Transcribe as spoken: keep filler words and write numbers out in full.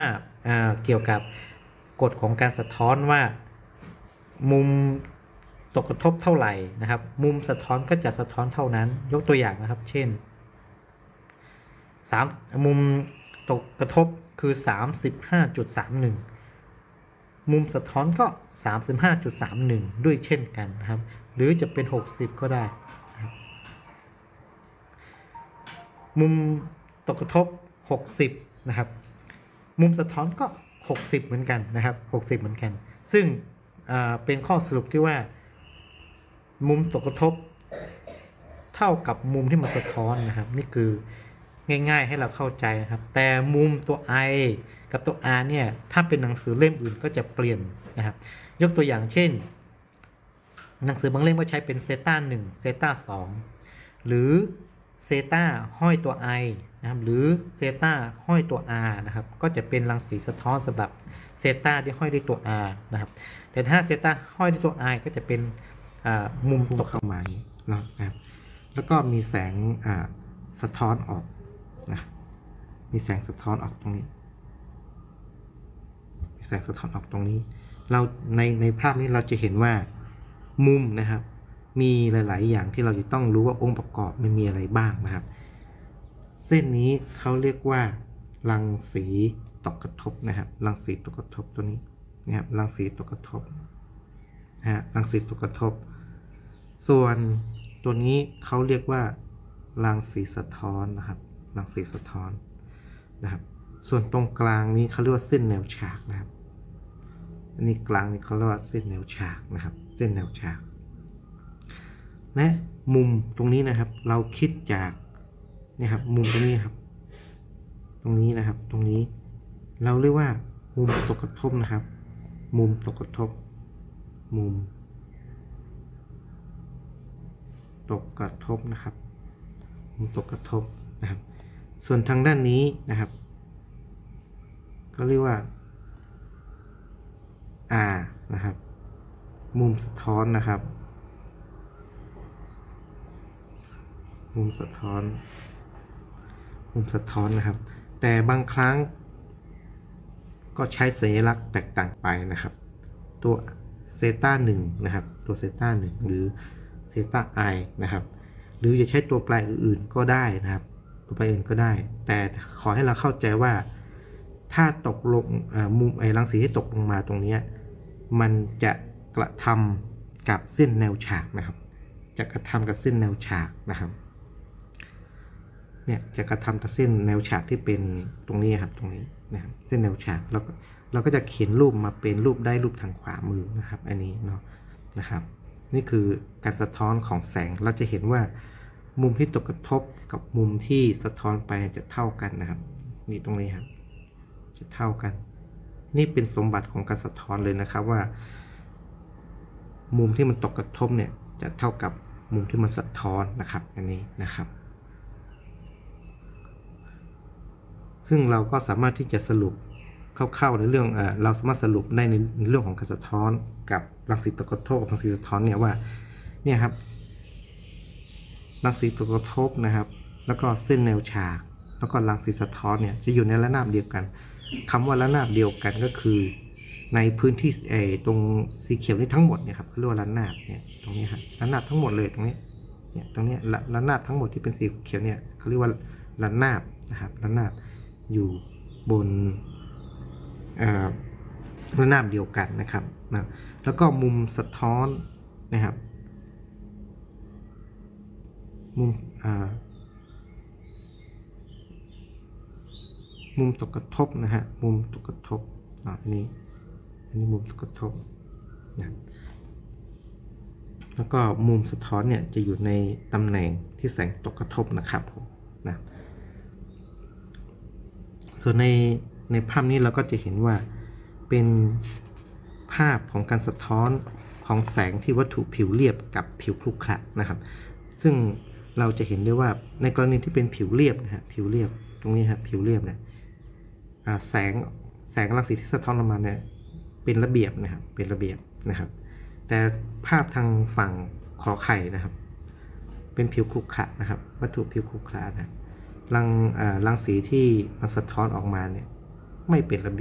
เกี่ยวกับกฎของการสะท้อนว่ามุมตกกระทบเท่าไหร่นะครับมุมสะท้อนก็จะสะท้อนเท่านั้นยกตัวอย่างนะครับเช่นสามมุมตกกระทบคือ สามสิบห้าจุดสามหนึ่ง มุมสะท้อนก็ สามสิบห้าจุดสามหนึ่ง ด้วยเช่นกันนะครับหรือจะเป็นหกสิบก็ได้นะครับมุมตกกระทบหกสิบนะครับมุมสะท้อนก็หกสิบเหมือนกันนะครับหกสิบเหมือนกันซึ่งเป็นข้อสรุปที่ว่ามุมตกกระทบเท่ากับมุมที่มันสะท้อนนะครับนี่คือง่ายๆให้เราเข้าใจนะครับแต่มุมตัว i กับตัว r เนี่ยถ้าเป็นหนังสือเล่มอื่นก็จะเปลี่ยนนะครับยกตัวอย่างเช่นหนังสือบางเล่มก็ใช้เป็นเซตาหนึ่งเซตาสองหรือเซตาห้อยตัว i นะครับหรือเซตาห้อยตัว r นะครับก็จะเป็นรังสีสะท้อนสำหรับเซตาที่ห้อยด้วยตัว r นะครับแต่ถ้าเซตาห้อยด้วยตัว i ก็จะเป็นมุมตกเข้ามานะครับแล้วก็มีแสงสะท้อนออกนะมีแสงสะท้อนออกตรงนี้มีแสงสะท้อนออกตรงนี้เราในในภาพนี้เราจะเห็นว่ามุมนะครับมีหลายๆอย่างที่เราจะต้องรู้ว่าองค์ประกอบมันมีอะไรบ้างนะครับเส้นนี้เขาเรียกว่ารังสีตกกระทบนะครับรังสีตกกระทบตัวนี้นะครับรังสีตกกระทบนะฮะรังสีตกกระทบส่วนตัวนี้เขาเรียกว่ารังสีสะท้อนนะครับรังสีสะท้อนนะครับส่วนตรงกลางนี้เขาเรียกว่าเส้นแนวฉากนะครับอันนี้กลางนี้เขาเรียกว่าเส้นแนวฉากนะครับเส้นแนวฉากและมุมตรงนี้นะครับเราคิดจากนี่ครับมุมตรงนี้ครับตรงนี้นะครับตรงนี้เราเรียกว่ามุมตกกระทบนะครับมุมตกกระทบมุมตกกระทบนะครับมุมตกกระทบนะครับส่วนทางด้านนี้นะครับก็เรียกว่า R นะครับมุมสะท้อนนะครับมุมสะท้อนมุมสะท้อนนะครับแต่บางครั้งก็ใช้สัญลักษณ์แตกต่างไปนะครับตัวเซตาหนึ่งนะครับตัวเซตาหนึ่งหรือเซตา i นะครับหรือจะใช้ตัวแปรอื่นๆก็ได้นะครับตัวแปรอื่นก็ได้แต่ขอให้เราเข้าใจว่าถ้าตกลงมุมไอ้รังสีที่ตกลงมาตรงนี้มันจะกระทำกับเส้นแนวฉากนะครับจะกระทำกับเส้นแนวฉากนะครับเนี่ยจะกระทำกับเส้นแนวฉากที่เป็นตรงนี้ครับตรงนี้นะครับเส้นแนวฉากแล้วเราก็จะเขียนรูปมาเป็นรูปได้รูปทางขวามือนะครับอันนี้เนาะนะครับนี่คือการสะท้อนของแสงเราจะเห็นว่ามุมที่ตกกระทบกับมุมที่สะท้อนไปจะเท่ากันนะครับนี่ตรงนี้ครับจะเท่ากันนี่เป็นสมบัติของการสะท้อนเลยนะครับว่ามุมที่มันตกกระทบเนี่ยจะเท่ากับมุมที่มันสะท้อนนะครับอันนี้นะครับซึ่งเราก็สามารถที่จะสรุปเข้าๆในเรื่องเอ่อเราสามารถสรุปได้ในเรื่องของการสะท้อนกับรังสีตกกระทบกับรังสีสะท้อนเนี่ยว่าเนี่ยครับรังสีตกกระทบนะครับแล้วก็เส้นแนวฉากแล้วก็รังสีสะท้อนเนี่ยจะอยู่ในระนาบเดียวกันคำว่าระนาบเดียวกันก็คือในพื้นที่เอตรงสีเขียวนี้ทั้งหมดเนี่ยครับเขาเรียกว่าระนาบเนี่ยตรงนี้ครับระนาบทั้งหมดเลยตรงนี้เนี่ยตรงนี้ระนาบทั้งหมดที่เป็นสีเขียวเนี่ยเขาเรียกว่าระนาบนะครับระนาบอยู่บนระนาบเดียวกันนะครับนะแล้วก็มุมสะท้อนนะครับมุมมุมตกกระทบนะฮะมุมตกกระทบอันนี้อันนี้มุมตกกระทบนะแล้วก็มุมสะท้อนเนี่ยจะอยู่ในตำแหน่งที่แสงตกกระทบนะครับผมนะส่วนในในภาพนี้เราก็จะเห็นว่าเป็นภาพของการสะท้อนของแสงที่วัตถุผิวเรียบกับผิวครุขระนะครับซึ่งเราจะเห็นได้ว่าในกรณีที่เป็นผิวเรียบนะฮะผิวเรียบตรงนี้ครับผิวเรียบเนี่ยแสงแสงรังสีที่สะท้อนออกมาเนี่ยเป็นระเบียบนะครับเป็นระเบียบนะครับแต่ภาพทางฝั่งขอไข่นะครับเป็นผิวครุขระนะครับวัตถุผิวครุขระนะรังรังสีที่มันสะท้อนออกมาเนี่ยไม่เป็นระเบียบ